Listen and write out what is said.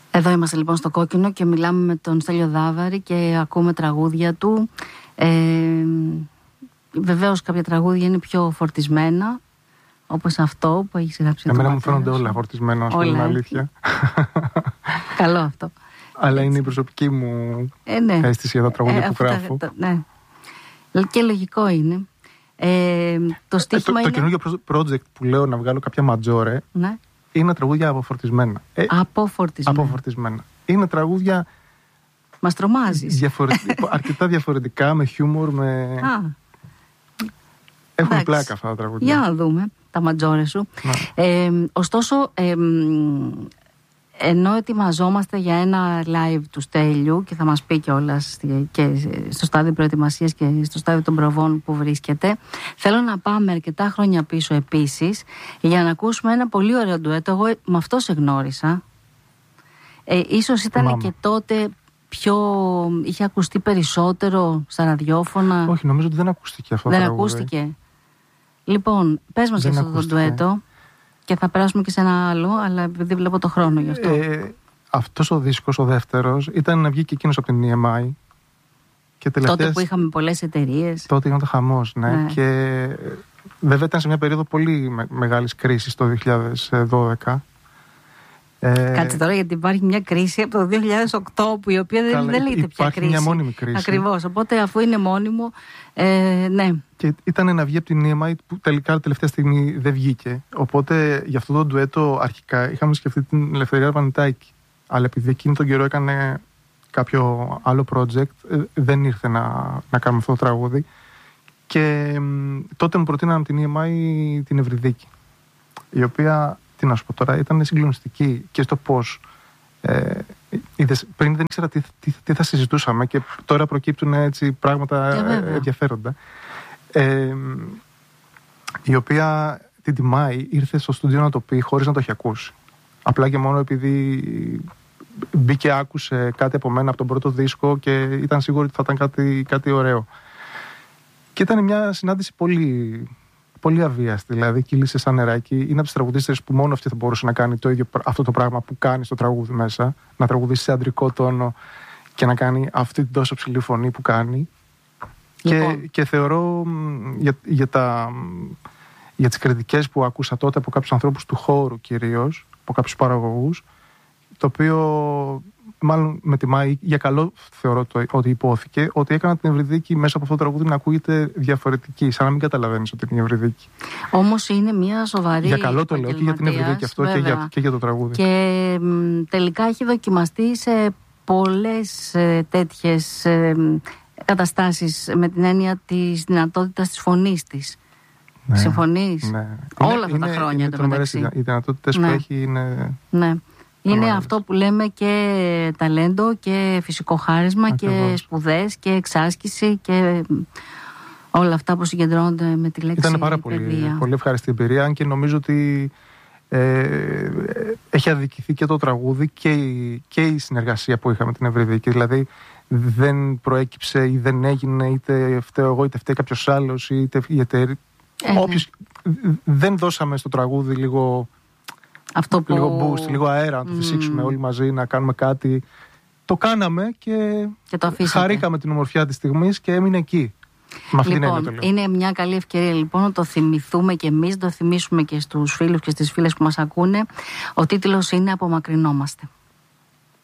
Εδώ είμαστε λοιπόν στο Κόκκινο και μιλάμε με τον Στέλιο Δάβαρη και ακούμε τραγούδια του. Βεβαίως κάποια τραγούδια είναι πιο φορτισμένα, όπως αυτό που έχει γράψει. Εμένα μου φαίνονται όλα φορτισμένα, ας πούμε, είναι αλήθεια. Καλό αυτό. Αλλά έτσι. Είναι η προσωπική μου αίσθηση για τα τραγούδια που γράφω. Ναι. Και λογικό είναι. Το καινούργιο project που λέω να βγάλω κάποια ματζόρε, ναι, είναι τραγούδια αποφορτισμένα. Αποφορτισμένα. Είναι τραγούδια. Μας τρομάζεις. Αρκετά διαφορετικά, με χιούμορ, Έχουν πλάκα αυτά τα τραγούδια. Για να δούμε τα ματζόρε σου. Ωστόσο, ενώ ετοιμαζόμαστε για ένα live του Στέλιου και θα μας πει κιόλας και στο στάδιο προετοιμασίας και στο στάδιο των προβών που βρίσκεται, θέλω να πάμε αρκετά χρόνια πίσω επίσης για να ακούσουμε ένα πολύ ωραίο ντουέτο. Εγώ με αυτό σε γνώρισα. Ίσως ήταν και τότε είχε ακουστεί περισσότερο στα ραδιόφωνα. Όχι, νομίζω ότι δεν ακούστηκε αυτό. Δεν ακούστηκε. Λοιπόν, πες μας για αυτό το ντουέτο. Και θα περάσουμε και σε ένα άλλο, αλλά επειδή βλέπω το χρόνο γι' αυτό. Αυτός ο δίσκος, ο δεύτερος, ήταν να βγει και εκείνος από την EMI. Και τότε που είχαμε πολλές εταιρείες. Τότε ήταν το χαμός, ναι. Και βέβαια ήταν σε μια περίοδο πολύ μεγάλης κρίσης το 2012. Κάτσε τώρα, γιατί υπάρχει μια κρίση από το 2008 που η οποία δεν λέγεται πια κρίση. Υπάρχει μια μόνιμη κρίση. Ακριβώς, οπότε αφού είναι μόνιμο, ναι. Και ήταν να βγει από την EMI που τελικά τελευταία στιγμή δεν βγήκε. Οπότε για αυτό το ντουέτο αρχικά είχαμε σκεφτεί την Ελευθερία Βανιτάκη. Αλλά επειδή εκείνη τον καιρό έκανε κάποιο άλλο project, δεν ήρθε να κάνουμε αυτό το τραγούδι. Και τότε μου προτείναν την EMI την Ευρυδίκη, η οποία, τι να σου πω τώρα, ήταν συγκλονιστική και στο πώς πριν δεν ήξερα τι θα συζητούσαμε και τώρα προκύπτουν έτσι πράγματα ενδιαφέροντα. Η οποία την τιμάει, ήρθε στο στούντιο να το πει χωρίς να το έχει ακούσει. Απλά και μόνο επειδή μπήκε, άκουσε κάτι από μένα από τον πρώτο δίσκο και ήταν σίγουρη ότι θα ήταν κάτι ωραίο. Και ήταν μια συνάντηση πολύ αβίαστη, δηλαδή κύλησε σαν νεράκι. Είναι από τις τραγουδίστρες που μόνο αυτή θα μπορούσε να κάνει το ίδιο αυτό το πράγμα που κάνει στο τραγούδι μέσα. Να τραγουδήσει σε αντρικό τόνο και να κάνει αυτή την τόσο ψηλή φωνή που κάνει. Λοιπόν. Και θεωρώ για τις κριτικές που άκουσα τότε από κάποιους ανθρώπους του χώρου κυρίως, από κάποιους παραγωγούς, το οποίο μάλλον με τιμάει, για καλό θεωρώ ότι υπόθηκε, ότι έκανα την Ευρυδίκη μέσα από αυτό το τραγούδι να ακούγεται διαφορετική, σαν να μην καταλαβαίνεις ότι είναι η Ευρυδίκη. Όμως είναι μια σοβαρή. Για καλό το λέω και για την Ευρυδίκη αυτό και για το τραγούδι. Και τελικά έχει δοκιμαστεί σε πολλές τέτοιες καταστάσεις με την έννοια της δυνατότητας της φωνής της. Ναι, συμφωνείς? Ναι. Όλα αυτά τα χρόνια εντωμεταξύ. Οι δυνατότητες που έχει είναι. Ναι. Είναι αυτό που λέμε και ταλέντο και φυσικό χάρισμα. Ακριβώς. Και σπουδές και εξάσκηση και όλα αυτά που συγκεντρώνονται με τη λέξη. Ήταν πάρα πολύ ευχαριστή εμπειρία, αν και νομίζω ότι έχει αδικηθεί και το τραγούδι και η συνεργασία που είχαμε την Ευρυδίκη. Δηλαδή δεν προέκυψε ή δεν έγινε, είτε φταίω εγώ είτε φταίει κάποιος άλλος είτε η εταιρεία. Δεν δώσαμε στο τραγούδι λίγο boost, λίγο αέρα, να το φυσήξουμε όλοι μαζί, να κάνουμε κάτι. Το κάναμε και το χαρήκαμε την ομορφιά της στιγμής και έμεινε εκεί. Λοιπόν, είναι μια καλή ευκαιρία λοιπόν να το θυμηθούμε και εμείς, να το θυμίσουμε και στους φίλους και στις φίλες που μας ακούνε. Ο τίτλος είναι «Απομακρυνόμαστε».